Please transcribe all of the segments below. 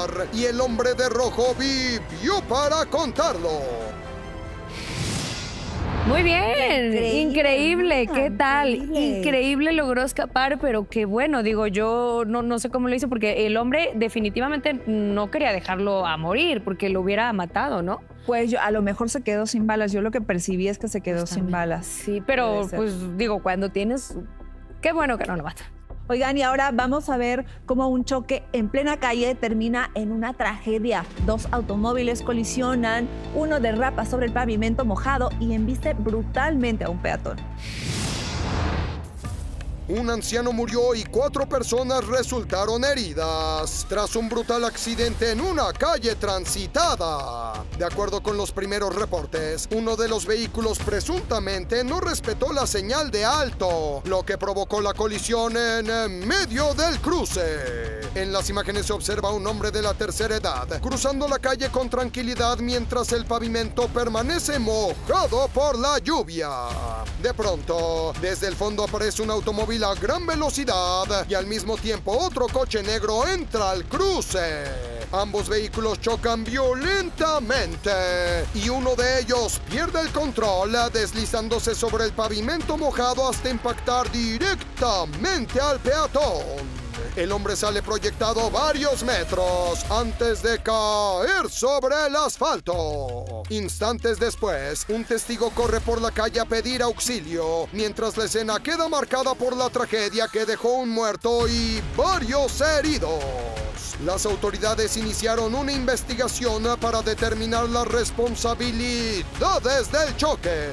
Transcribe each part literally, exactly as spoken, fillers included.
pasar y el hombre de rojo vivió para contarlo. Muy bien, increíble, increíble. ¿Qué tal? Increíble. Increíble, logró escapar, pero qué bueno, digo, yo no, no sé cómo lo hizo, porque el hombre definitivamente no quería dejarlo a morir, porque lo hubiera matado, ¿no? Pues yo, a lo mejor se quedó sin balas. Yo lo que percibí es que se quedó Pues sin también. balas. Sí, pero Puede ser. pues digo, cuando tienes... Qué bueno que no lo mata. Oigan, y ahora vamos a ver cómo un choque en plena calle termina en una tragedia. Dos automóviles colisionan, uno derrapa sobre el pavimento mojado y embiste brutalmente a un peatón. Un anciano murió y cuatro personas resultaron heridas tras un brutal accidente en una calle transitada. De acuerdo con los primeros reportes, uno de los vehículos presuntamente no respetó la señal de alto, lo que provocó la colisión en medio del cruce. En las imágenes se observa a un hombre de la tercera edad cruzando la calle con tranquilidad mientras el pavimento permanece mojado por la lluvia. De pronto, desde el fondo aparece un automóvil a gran velocidad y al mismo tiempo otro coche negro entra al cruce. Ambos vehículos chocan violentamente y uno de ellos pierde el control, deslizándose sobre el pavimento mojado hasta impactar directamente al peatón. El hombre sale proyectado varios metros antes de caer sobre el asfalto. Instantes después, un testigo corre por la calle a pedir auxilio, mientras la escena queda marcada por la tragedia que dejó un muerto y varios heridos. Las autoridades iniciaron una investigación para determinar las responsabilidades del choque.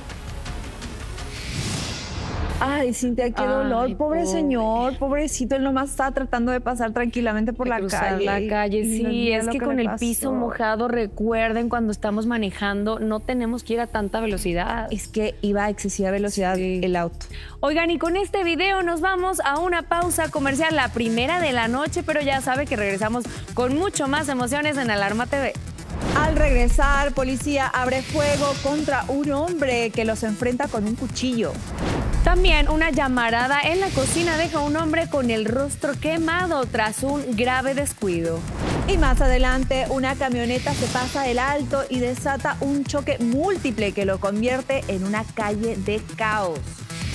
Ay, Cintia, qué Ay, dolor. Pobre, pobre. señor, pobrecito. Él nomás estaba tratando de pasar tranquilamente por De la cruzar calle. la calle, Y sí, mira es lo que con le el pasó. piso mojado, recuerden, cuando estamos manejando, no tenemos que ir a tanta velocidad. Es que iba a excesiva velocidad Sí. el auto. Oigan, y con este video nos vamos a una pausa comercial, la primera de la noche, pero ya sabe que regresamos con mucho más emociones en Alarma T V. Al regresar, policía abre fuego contra un hombre que los enfrenta con un cuchillo. También una llamarada en la cocina deja a un hombre con el rostro quemado tras un grave descuido. Y más adelante, una camioneta se pasa el alto y desata un choque múltiple que lo convierte en una calle de caos.